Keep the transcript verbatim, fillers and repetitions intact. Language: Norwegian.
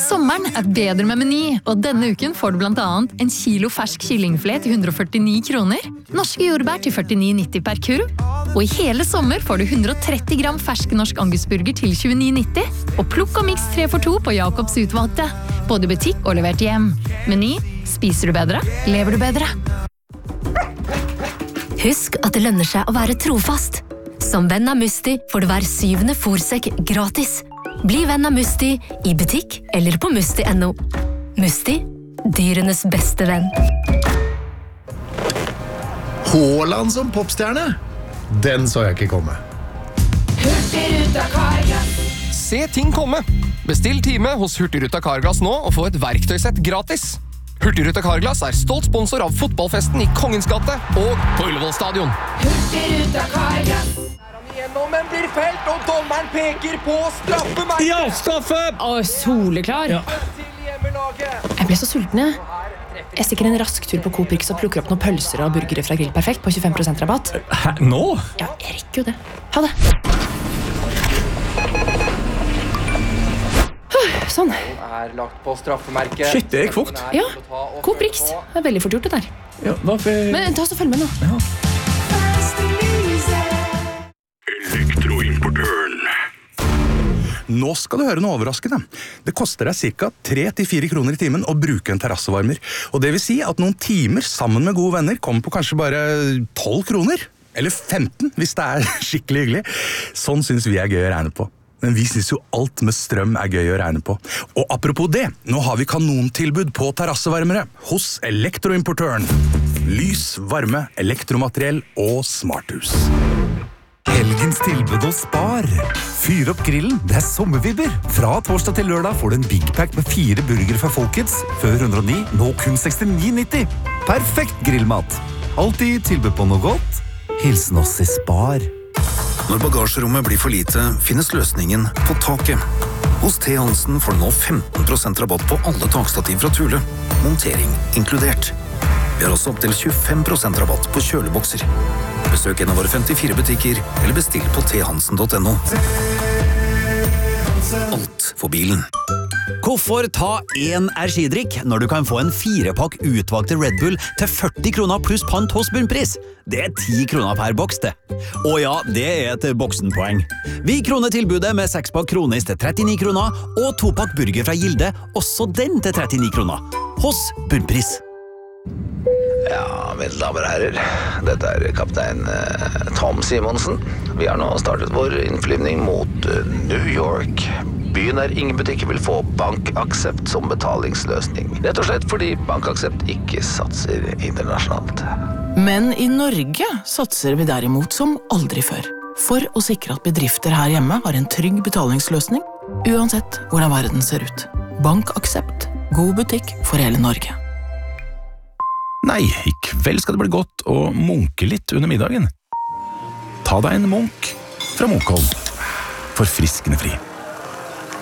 Sommeren er bedre med Meny, og denne uken får du blant annet en kilo fersk kyllingfilet til hundre og førtini kroner, norske jordbær til førtini nitti per kurv, og i hele sommer får du hundre og tretti gram fersk norsk angusburger til tjueni nitti, og plukk og miks tre for to på Jacobs utvalgte, både i butikk og levert hjem. Meny, spiser du bedre, lever du bedre. Husk at det lønner seg å være trofast. Som venn av Musti får du hver syvende fôrsekk gratis. Bli venn av Musti i butikk eller på musti punktum no. Musti, dyrenes beste venn. Haaland som popstjerne? Den så jeg ikke komme. Hurtigruta Carglass. Se ting komme. Bestill time hos Hurtigruta Carglass nå og få et verktøysett gratis. Hurtigruta Carglass er stolt sponsor av fotballfesten i Kongens gate og på Ullevål stadion. Hurtigruta Carglass. Gjennom, men blir felt, og dommeren peker på straffemerket. Ja, straffe! Å, soleklar. Ja. Jeg ble så sulten, jeg. Jeg stikker en rask tur på Coop Rix og plukker opp noen pølser og burgere fra Grill Perfekt på tjuefem prosent rabatt. Hæ, nå? Ja, jeg rekker jo det. Ha det. Sånn. Er lagt på straffemerket. Shit, det gikk fort. Ja, Coop Rix. Det er veldig fort gjort det der. Ja, hvorfor... Men ta oss og følg med nå. Ja. Elektroimportøren. Nå skal du høre noe overraskende. Det koster deg cirka tre til fire kroner i timen å bruke en terrassevarmer. Og det vil si at noen timer sammen med gode venner kommer på kanskje bare tolv kroner. Eller femten, hvis det er skikkelig hyggelig. Sånn synes vi er gøy å regne på. Men vi synes jo alt med strøm er gøy å regne på. Og apropos det, nå har vi kanontilbud på terrassevarmere hos Elektroimportøren. Lys, varme, elektromateriell og smarthus. Helgens tilbud hos Spar. Fyr opp grillen, det er sommervibber. Fra torsdag til lørdag får du en Big Pack med fire burger fra Folkets. Før hundre og ni, nå kun sekstini nitti. Perfekt grillmat. Alltid tilbud på noe godt. Hilsen oss i Spar. Når bagasjerommet blir for lite, finnes løsningen på taket. Hos T. Hansen får du nå femten prosent rabatt på alle takstativ fra Thule. Montering inkludert. Vi har også opp til tjuefem prosent rabatt på kjølebokser. Besøk en av våre femtifire butikker, eller bestill på t hansen punktum no. Alt for bilen. Hvorfor ta én energidrikk når du kan få en firepakk utvalgte Red Bull til førti kroner pluss pant hos bunnpris? Det er ti kroner per boks, det. Og ja, det er et boksenpoeng. Vi kroner tilbudet med sekspakk kronis til trettini kroner, og topakk burger fra Gilde, også den til trettini kroner. Hos bunnpris. Ja, mine damer og herrer, dette er kaptein eh, Tom Simonsen. Vi har nå startet vår innflyvning mot eh, New York. Byen der ingen butikker vil få BankAksept som betalingsløsning. Rett og slett fordi BankAksept ikke satser internasjonalt. Men i Norge satser vi derimot som aldri før. For å sikre at bedrifter her hjemme har en trygg betalingsløsning, uansett hvordan verden ser ut. BankAksept. God butikk for hele Norge. Nei, i kveld skal det bli godt å munke litt under middagen. Ta deg en munk fra Munkholm. Forfriskende fri.